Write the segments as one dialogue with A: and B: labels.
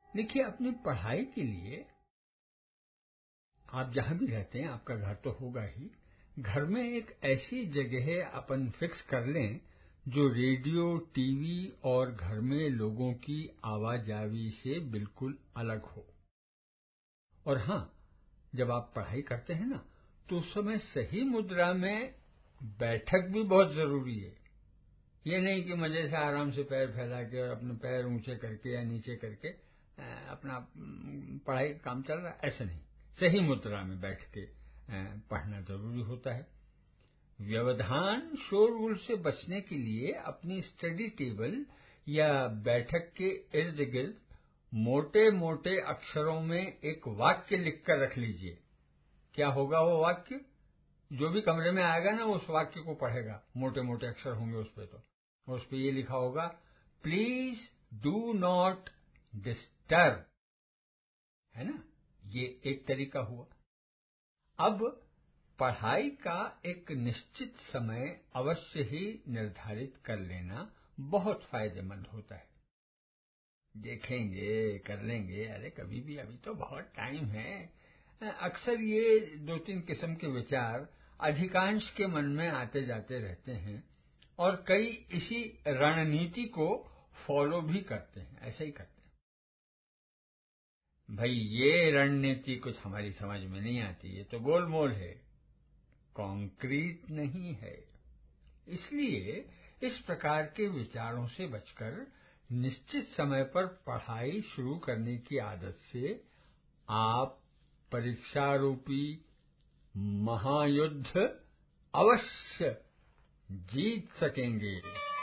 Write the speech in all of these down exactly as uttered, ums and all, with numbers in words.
A: देखिए, अपनी पढ़ाई के लिए आप जहां भी रहते हैं, आपका घर तो होगा ही, घर में एक ऐसी जगह अपन फिक्स कर लें जो रेडियो, टीवी और घर में लोगों की आवाजावी से बिल्कुल अलग हो। और हाँ, जब आप पढ़ाई करते हैं ना, तो उस समय सही मुद्रा में बैठक भी बहुत जरूरी है। ये नहीं कि मजे से आराम से पैर फैला के और अपने पैर ऊंचे करके या नीचे करके अपना पढ़ाई का काम चल रहा है, ऐसा नहीं। सही मुद्रा में बैठ के पढ़ना जरूरी होता है। व्यवधान शोरगुल से बचने के लिए अपनी स्टडी टेबल या बैठक के इर्द गिर्द मोटे मोटे अक्षरों में एक वाक्य लिखकर रख लीजिए। क्या होगा वो वाक्य? जो भी कमरे में आएगा ना, उस वाक्य को पढ़ेगा। मोटे मोटे अक्षर होंगे उस पे, तो उस पे ये लिखा होगा, प्लीज डू नॉट डिस्टर्ब, है ना। ये एक तरीका हुआ। अब पढ़ाई का एक निश्चित समय अवश्य ही निर्धारित कर लेना बहुत फायदेमंद होता है। देखेंगे, कर लेंगे, अरे कभी भी, अभी तो बहुत टाइम है। अक्सर ये दो तीन किस्म के विचार अधिकांश के मन में आते जाते रहते हैं और कई इसी रणनीति को फॉलो भी करते हैं, ऐसा ही करते हैं। भाई, ये रणनीति कुछ हमारी समझ में नहीं आती, ये तो गोलमोल है, कॉन्क्रीट नहीं है। इसलिए इस प्रकार के विचारों से बचकर निश्चित समय पर पढ़ाई शुरू करने की आदत से आप परीक्षा रूपी महायुद्ध अवश्य जीत सकेंगे।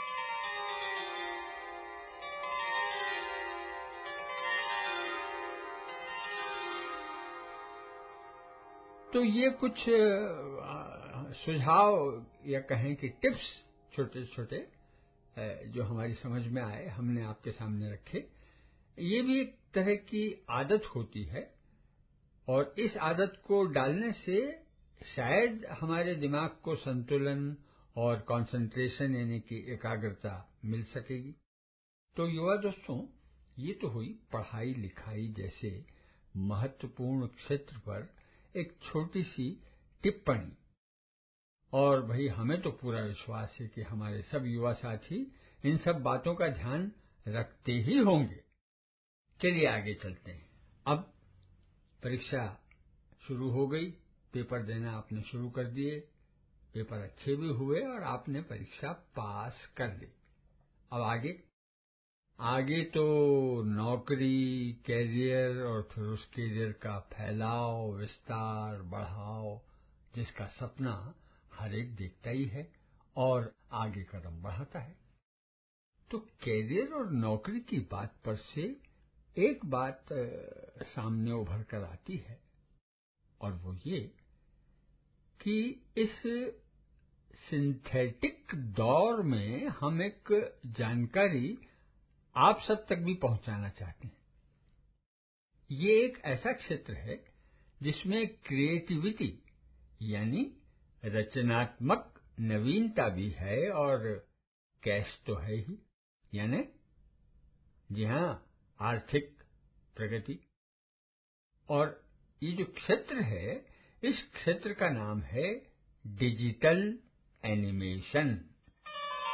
A: तो ये कुछ सुझाव या कहें कि टिप्स, छोटे छोटे जो हमारी समझ में आए, हमने आपके सामने रखे। ये भी एक तरह की आदत होती है और इस आदत को डालने से शायद हमारे दिमाग को संतुलन और कंसंट्रेशन यानी कि एकाग्रता मिल सकेगी। तो युवा दोस्तों, ये तो हुई पढ़ाई लिखाई जैसे महत्वपूर्ण क्षेत्र पर एक छोटी सी टिप्पणी। और भाई, हमें तो पूरा विश्वास है कि हमारे सब युवा साथी इन सब बातों का ध्यान रखते ही होंगे। चलिए आगे चलते हैं। अब परीक्षा शुरू हो गई, पेपर देना आपने शुरू कर दिए, पेपर अच्छे भी हुए और आपने परीक्षा पास कर ली। अब आगे आगे तो नौकरी, कैरियर और फिर उस कैरियर का फैलाव, विस्तार, बढ़ाव, जिसका सपना हर एक देखता ही है और आगे कदम बढ़ाता है। तो कैरियर और नौकरी की बात पर से एक बात सामने उभर कर आती है और वो ये कि इस सिंथेटिक दौर में हम एक जानकारी आप सब तक भी पहुंचाना चाहते हैं। ये एक ऐसा क्षेत्र है जिसमें क्रिएटिविटी यानी रचनात्मक नवीनता भी है और कैश तो है ही, यानी जी हाँ, आर्थिक प्रगति। और ये जो क्षेत्र है, इस क्षेत्र का नाम है डिजिटल एनिमेशन।